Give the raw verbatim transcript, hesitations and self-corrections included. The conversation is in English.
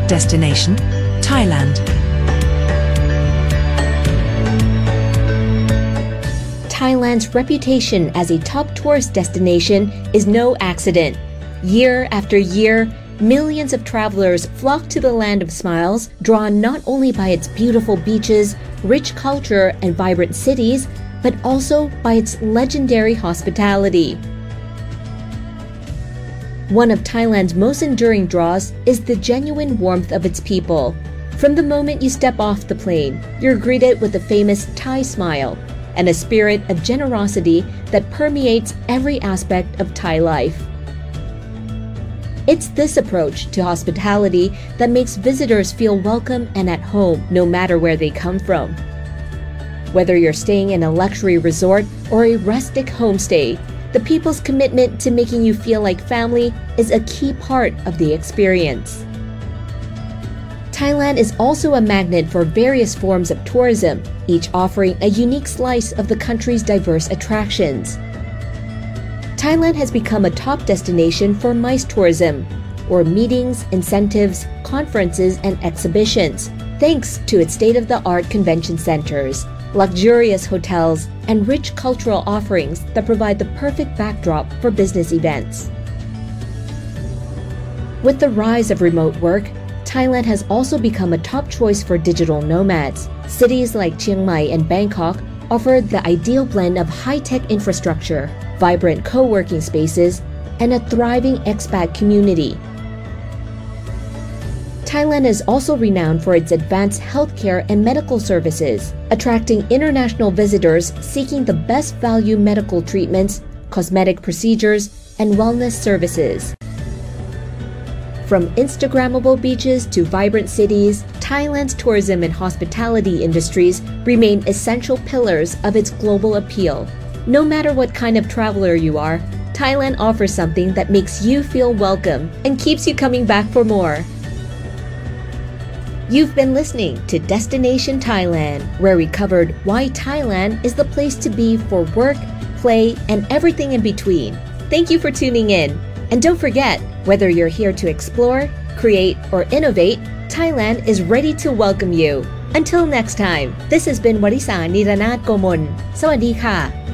Destination: Thailand. Thailand's reputation as a top tourist destination is no accident. Year after year, millions of travelers flock to the land of smiles, drawn not only by its beautiful beaches, rich culture, and vibrant cities, but also by its legendary hospitality. One of Thailand's most enduring draws is the genuine warmth of its people. From the moment you step off the plane, you're greeted with the famous Thai smile and a spirit of generosity that permeates every aspect of Thai life. It's this approach to hospitality that makes visitors feel welcome and at home no matter where they come from. Whether you're staying in a luxury resort or a rustic homestay, the people's commitment to making you feel like family is a key part of the experience. Thailand is also a magnet for various forms of tourism, each offering a unique slice of the country's diverse attractions. Thailand has become a top destination for MICE tourism, or meetings, incentives, conferences, and exhibitions, thanks to its state-of-the-art convention centers, luxurious hotels, and rich cultural offerings that provide the perfect backdrop for business events. With the rise of remote work, Thailand has also become a top choice for digital nomads. Cities like Chiang Mai and Bangkok offer the ideal blend of high-tech infrastructure, vibrant co-working spaces, and a thriving expat community. Thailand is also renowned for its advanced healthcare and medical services, attracting international visitors seeking the best value medical treatments, cosmetic procedures, and wellness services. From Instagrammable beaches to vibrant cities, Thailand's tourism and hospitality industries remain essential pillars of its global appeal. No matter what kind of traveler you are, Thailand offers something that makes you feel welcome and keeps you coming back for more. You've been listening to Destination Thailand, where we covered why Thailand is the place to be for work, play, and everything in between. Thank you for tuning in. And don't forget, whether you're here to explore, create, or innovate, Thailand is ready to welcome you. Until next time, this has been Warisa Niranath Gomon. สวัสดีค่ะ